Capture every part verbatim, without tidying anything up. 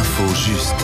L'info juste.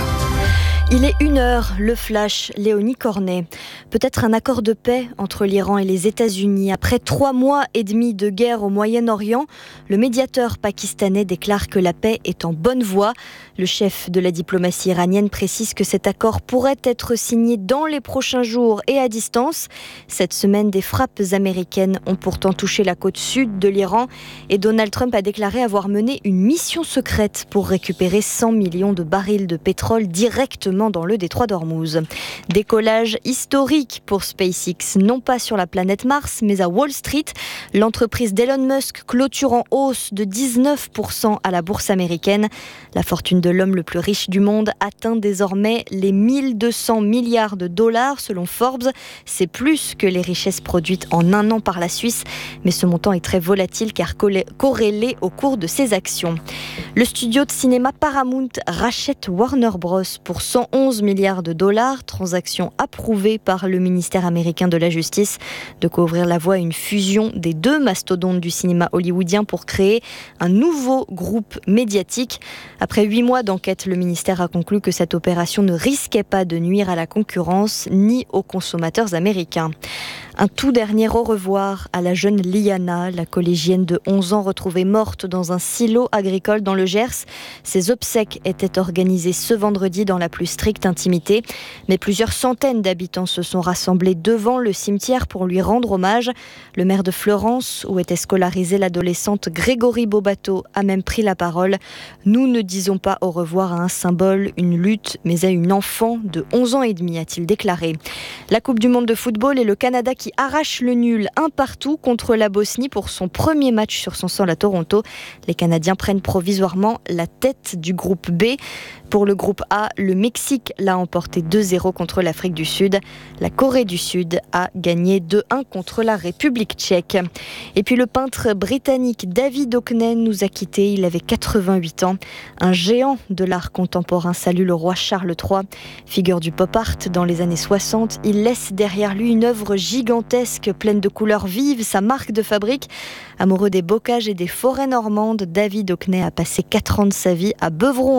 Il est une heure, le flash, Léonie Cornet. Peut-être un accord de paix entre l'Iran et les États-Unis. Après trois mois et demi de guerre au Moyen-Orient, le médiateur pakistanais déclare que la paix est en bonne voie. Le chef de la diplomatie iranienne précise que cet accord pourrait être signé dans les prochains jours et à distance. Cette semaine, des frappes américaines ont pourtant touché la côte sud de l'Iran et Donald Trump a déclaré avoir mené une mission secrète pour récupérer cent millions de barils de pétrole directement dans le détroit d'Ormuz. Décollage historique pour SpaceX, non pas sur la planète Mars, mais à Wall Street. L'entreprise d'Elon Musk clôture en hausse de dix-neuf pour cent à la bourse américaine. La fortune de l'homme le plus riche du monde atteint désormais les mille deux cents milliards de dollars selon Forbes. C'est plus que les richesses produites en un an par la Suisse, mais ce montant est très volatile car corrélé au cours de ses actions. Le studio de cinéma Paramount rachète Warner Bros pour cent onze milliards de dollars, transaction approuvée par le ministère américain de la Justice, de quoi ouvrir la voie à une fusion des deux mastodontes du cinéma hollywoodien pour créer un nouveau groupe médiatique. Après huit mois d'enquête, le ministère a conclu que cette opération ne risquait pas de nuire à la concurrence ni aux consommateurs américains. Un tout dernier au revoir à la jeune Liana, la collégienne de onze ans retrouvée morte dans un silo agricole dans le Gers. Ses obsèques étaient organisées ce vendredi dans la plus stricte intimité, mais plusieurs centaines d'habitants se sont rassemblés devant le cimetière pour lui rendre hommage. Le maire de Fleurance, où était scolarisée l'adolescente Grégory Bobato, a même pris la parole. Nous ne disons pas au revoir à un symbole, une lutte, mais à une enfant de onze ans et demi, a-t-il déclaré. La Coupe du monde de football et le Canada qui arrache le nul un partout contre la Bosnie pour son premier match sur son sol à Toronto. Les Canadiens prennent provisoirement la tête du groupe B. Pour le groupe A, le Mexique l'a emporté deux zéro contre l'Afrique du Sud. La Corée du Sud a gagné deux un contre la République tchèque. Et puis le peintre britannique David Hockney nous a quittés. Il avait quatre-vingt-huit ans. Un géant de l'art contemporain salue le roi Charles trois. Figure du pop art dans les années soixante, il laisse derrière lui une œuvre gigantesque pleine de couleurs vives, sa marque de fabrique. Amoureux des bocages et des forêts normandes, David Hockney a passé quatre ans de sa vie à Beuvron